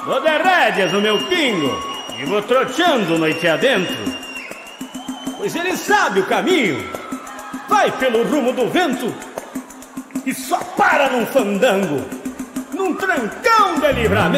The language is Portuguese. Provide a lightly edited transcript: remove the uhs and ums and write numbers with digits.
Dou de rédeas no meu pingo e vou troteando noite adentro, pois ele sabe o caminho, vai pelo rumo do vento e só para num fandango, num trancão de livramento.